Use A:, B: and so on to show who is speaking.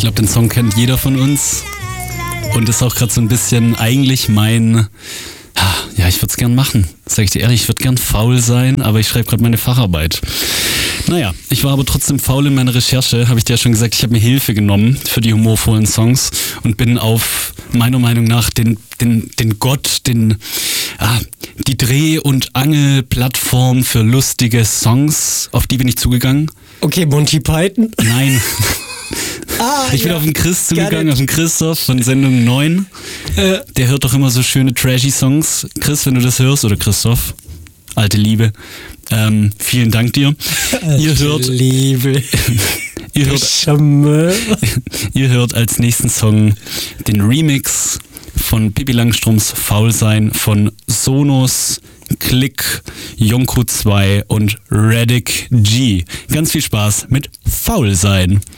A: glaube, den Song kennt jeder von uns. Und ist auch gerade so ein bisschen eigentlich mein... Ja, ich würde es gern machen. Sag ich dir ehrlich, ich würde gern faul sein, aber ich schreibe gerade meine Facharbeit. Naja, ich war aber trotzdem faul in meiner Recherche, habe ich dir ja schon gesagt. Ich habe mir Hilfe genommen für die humorvollen Songs und bin auf, meiner Meinung nach, die Dreh- und Angelplattform für lustige Songs, auf die bin ich zugegangen.
B: Okay, Monty Python?
A: Nein. Ich bin auf den Chris zugegangen, auf den Christoph von Sendung 9. Der hört doch immer so schöne trashy Songs. Chris, wenn du das hörst, oder Christoph, alte Liebe, vielen Dank dir.
B: Liebe.
A: Ihr hört als nächsten Song den Remix von Pippi Langstrumpfs Faul sein von Sonos, Klick, Yonko 2 und Radic G. Ganz viel Spaß mit Faul sein.